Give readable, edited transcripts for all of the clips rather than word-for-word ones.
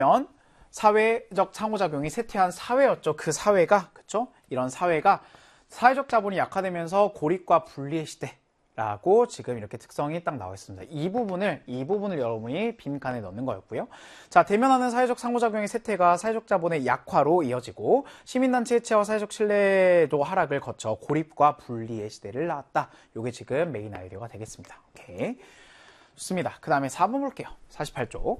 사회적 상호작용이 쇠퇴한 사회였죠. 그 사회가, 그쵸? 이런 사회가 사회적 자본이 약화되면서 고립과 분리의 시대라고 지금 이렇게 특성이 딱 나와 있습니다. 이 부분을 여러분이 빈칸에 넣는 거였고요. 자, 대면하는 사회적 상호작용의 쇠퇴가 사회적 자본의 약화로 이어지고 시민단체 해체와 사회적 신뢰도 하락을 거쳐 고립과 분리의 시대를 낳았다. 이게 지금 메인 아이디어가 되겠습니다. 오케이. 좋습니다. 그 다음에 4번 볼게요. 48쪽.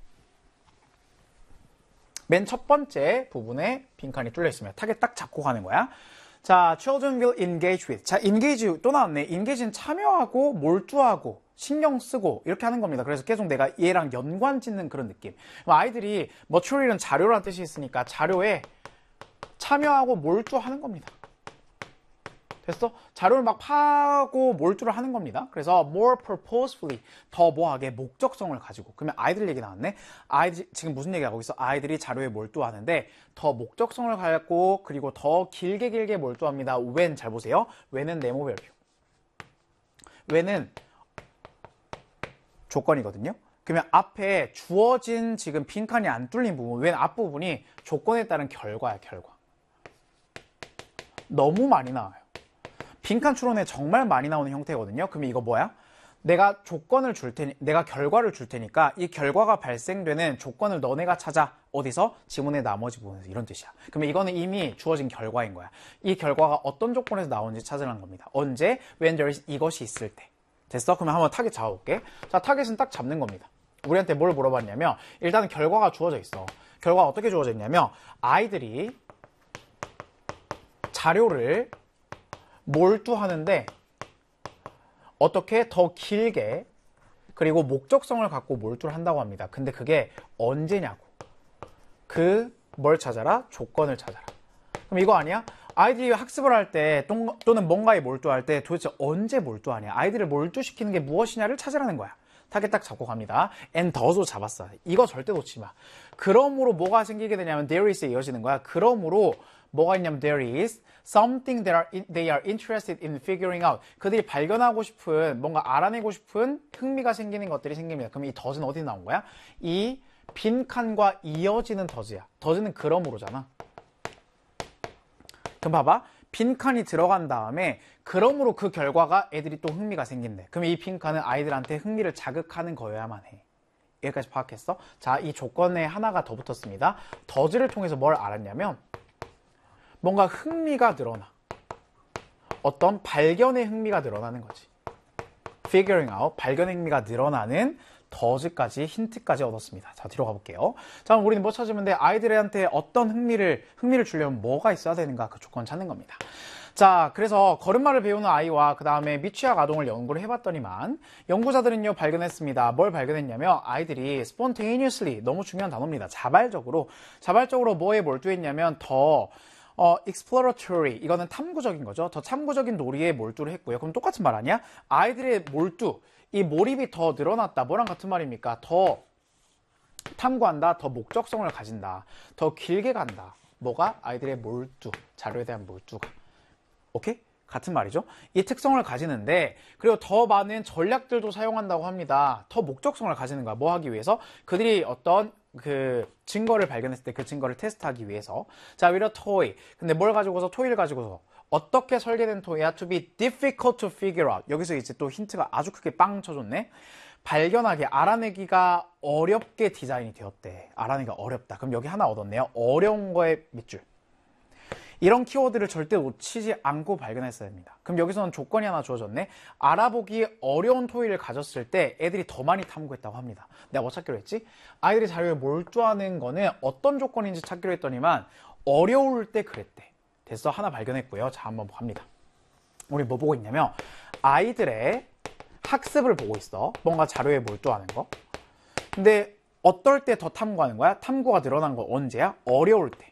맨 첫 번째 부분에 빈칸이 뚫려 있습니다. 타겟 딱 잡고 가는 거야. 자, children will engage with. 자, engage 또 나왔네. engage는 참여하고 몰두하고 신경 쓰고 이렇게 하는 겁니다. 그래서 계속 내가 얘랑 연관 짓는 그런 느낌. 아이들이 material은 자료라는 뜻이 있으니까 자료에 참여하고 몰두하는 겁니다. 됐어? 자료를 막 파고 몰두를 하는 겁니다. 그래서 more purposefully, 더 뭐하게 목적성을 가지고. 그러면 아이들 얘기 나왔네. 아이들 지금 무슨 얘기하고 있어? 아이들이 자료에 몰두하는데 더 목적성을 갖고 그리고 더 길게 몰두합니다. when, 잘 보세요. when은 네모별표. when은 조건이거든요. 그러면 앞에 주어진 지금 빈칸이 안 뚫린 부분, when 앞부분이 조건에 따른 결과야, 결과. 너무 많이 나와요. 빈칸 추론에 정말 많이 나오는 형태거든요. 그럼 이거 뭐야? 내가 조건을 줄 테니, 내가 결과를 줄 테니까 이 결과가 발생되는 조건을 너네가 찾아. 어디서? 지문의 나머지 부분에서. 이런 뜻이야. 그러면 이거는 이미 주어진 결과인 거야. 이 결과가 어떤 조건에서 나오는지 찾으라는 겁니다. 언제? when there is 이것이 있을 때. 됐어? 그러면 한번 타겟 잡아볼게. 자, 타겟은 딱 잡는 겁니다. 우리한테 뭘 물어봤냐면 일단은 결과가 주어져 있어. 결과가 어떻게 주어져 있냐면 아이들이 자료를 몰두하는데 어떻게 더 길게 그리고 목적성을 갖고 몰두를 한다고 합니다. 근데 그게 언제냐고. 뭘 찾아라? 조건을 찾아라. 그럼 이거 아니야? 아이들이 학습을 할 때 또는 뭔가에 몰두할 때 도대체 언제 몰두하냐? 아이들을 몰두시키는 게 무엇이냐를 찾으라는 거야. 타겟 딱 잡고 갑니다. and do도 잡았어. 이거 절대 놓치지 마. 그러므로 뭐가 생기게 되냐면 there is에 이어지는 거야. 그러므로 뭐가 있냐면 there is something they are interested in figuring out. 그들이 발견하고 싶은 뭔가 알아내고 싶은 흥미가 생기는 것들이 생깁니다. 그럼 이 does는 어디 나온 거야? 이 빈칸과 이어지는 does야. does는 그러므로잖아. 그럼 봐봐. 빈칸이 들어간 다음에 그러므로 그 결과가 애들이 또 흥미가 생긴대. 그럼 이 빈칸은 아이들한테 흥미를 자극하는 거여야만 해. 여기까지 파악했어? 자, 이 조건에 하나가 더 붙었습니다. does를 통해서 뭘 알았냐면 뭔가 흥미가 늘어나. 어떤 발견의 흥미가 늘어나는 거지. figuring out, 발견의 흥미가 늘어나는 does까지 힌트까지 얻었습니다. 자, 뒤로 가볼게요. 자, 그럼 우리는 뭐 찾으면 돼? 아이들한테 어떤 흥미를 주려면 뭐가 있어야 되는가? 그 조건 찾는 겁니다. 자, 그래서 걸음마를 배우는 아이와 그 다음에 미취학 아동을 연구를 해봤더니만 연구자들은요 발견했습니다. 뭘 발견했냐면 아이들이 spontaneously, 너무 중요한 단어입니다. 자발적으로 뭐에 몰두했냐면 더 exploratory, 이거는 탐구적인 거죠. 더 탐구적인 놀이에 몰두를 했고요. 그럼 똑같은 말 아니야? 아이들의 몰두, 이 몰입이 더 늘어났다. 뭐랑 같은 말입니까? 더 탐구한다, 더 목적성을 가진다, 더 길게 간다. 뭐가? 아이들의 몰두, 자료에 대한 몰두가. 오케이? 같은 말이죠. 이 특성을 가지는데 그리고 더 많은 전략들도 사용한다고 합니다. 더 목적성을 가지는 거야. 뭐 하기 위해서? 그들이 어떤 그 증거를 발견했을 때 그 증거를 테스트하기 위해서. 자, 위로 toy. 근데 뭘 가지고서? 토이를 가지고서 어떻게 설계된 토이야? To be difficult to figure out. 여기서 이제 또 힌트가 아주 크게 빵 쳐줬네. 발견하기, 알아내기가 어렵게 디자인이 되었대. 알아내기가 어렵다. 그럼 여기 하나 얻었네요. 어려운 거에 밑줄. 이런 키워드를 절대 놓치지 않고 발견했어야 됩니다. 그럼 여기서는 조건이 하나 주어졌네. 알아보기 어려운 토의를 가졌을 때 애들이 더 많이 탐구했다고 합니다. 내가 뭐 찾기로 했지? 아이들이 자료에 몰두하는 거는 어떤 조건인지 찾기로 했더니만 어려울 때 그랬대. 됐어? 하나 발견했고요. 자, 한번 갑니다. 우리 뭐 보고 있냐면 아이들의 학습을 보고 있어. 뭔가 자료에 몰두하는 거. 근데 어떨 때 더 탐구하는 거야? 탐구가 늘어난 거 언제야? 어려울 때.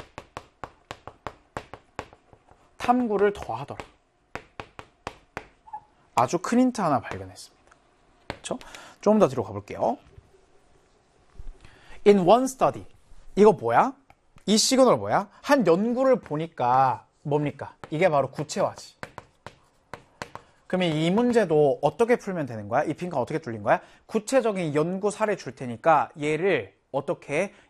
탐구를 더 하더라. 아주 큰 힌트 하나 발견했습니다. 그렇죠? 좀 더 뒤로 가볼게요. In one study. 이거 뭐야? 이 시그널 뭐야? 한 연구를 보니까 뭡니까? 이게 바로 구체화지. 그러면 이 문제도 어떻게 풀면 되는 거야? 이 빈칸 어떻게 뚫린 거야? 구체적인 연구 사례 줄 테니까 얘를 어떻게